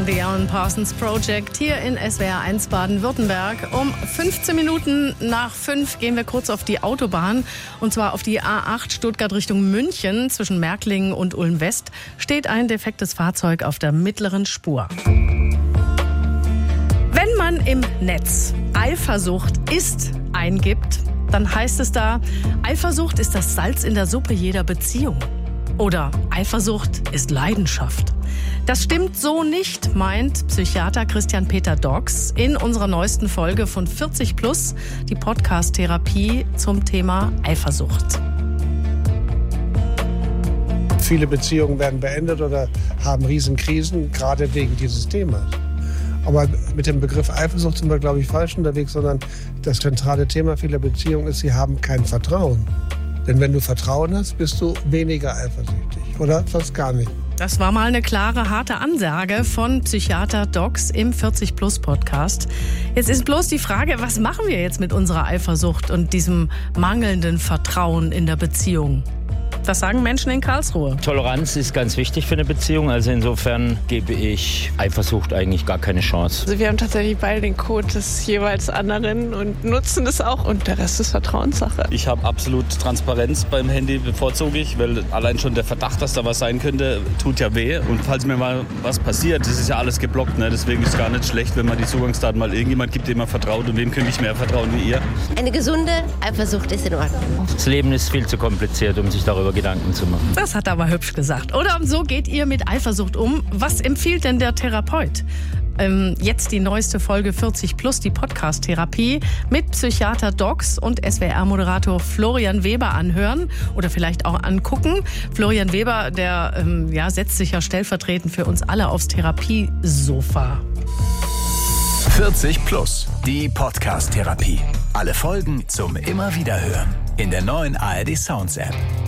The Alan Parsons Project hier in SWR 1 Baden-Württemberg. Um 15 Minuten nach 5 gehen wir kurz auf die Autobahn. Und zwar auf die A8 Stuttgart Richtung München. Zwischen Märklingen und Ulm-West steht ein defektes Fahrzeug auf der mittleren Spur. Wenn man im Netz Eifersucht eingibt, dann heißt es da, Eifersucht ist das Salz in der Suppe jeder Beziehung. Oder Eifersucht ist Leidenschaft. Das stimmt so nicht, meint Psychiater Christian Peter Dox in unserer neuesten Folge von 40+, die Podcast-Therapie zum Thema Eifersucht. Viele Beziehungen werden beendet oder haben Riesenkrisen, gerade wegen dieses Themas. Aber mit dem Begriff Eifersucht sind wir, glaube ich, falsch unterwegs, sondern das zentrale Thema vieler Beziehungen ist, sie haben kein Vertrauen. Denn wenn du Vertrauen hast, bist du weniger eifersüchtig oder fast gar nicht. Das war mal eine klare, harte Ansage von Psychiater Dox im 40+ Podcast. Jetzt ist bloß die Frage, was machen wir jetzt mit unserer Eifersucht und diesem mangelnden Vertrauen in der Beziehung? Das sagen Menschen in Karlsruhe. Toleranz ist ganz wichtig für eine Beziehung. Also insofern gebe ich Eifersucht eigentlich gar keine Chance. Also wir haben tatsächlich beide den Code des jeweils anderen und nutzen das auch. Und der Rest ist Vertrauenssache. Ich habe absolut Transparenz beim Handy, bevorzuge ich, weil allein schon der Verdacht, dass da was sein könnte, tut ja weh. Und falls mir mal was passiert, das ist ja alles geblockt. Ne? Deswegen ist es gar nicht schlecht, wenn man die Zugangsdaten mal irgendjemand gibt, dem man vertraut. Und wem könnte ich mehr vertrauen wie ihr? Eine gesunde Eifersucht ist in Ordnung. Das Leben ist viel zu kompliziert, um sich darüber Gedanken zu machen. Das hat er aber hübsch gesagt. Oder so geht ihr mit Eifersucht um. Was empfiehlt denn der Therapeut? Jetzt die neueste Folge 40+, die Podcast-Therapie mit Psychiater Dox und SWR-Moderator Florian Weber anhören oder vielleicht auch angucken. Florian Weber, der setzt sich ja stellvertretend für uns alle aufs Therapiesofa. 40+, die Podcast-Therapie. Alle Folgen zum immer wieder hören in der neuen ARD Sounds App.